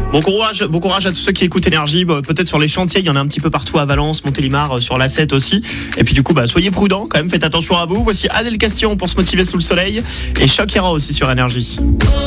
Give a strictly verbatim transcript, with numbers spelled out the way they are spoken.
Bon courage, bon courage à tous ceux qui écoutent Énergie. Bah, peut-être sur les chantiers, il y en a un petit peu partout à Valence, Montélimar, sur l'A sept aussi. Et puis du coup, bah, soyez prudents quand même, faites attention à vous. Voici Adèle Castillon pour se motiver sous le soleil. Et Choc ira aussi sur Énergie.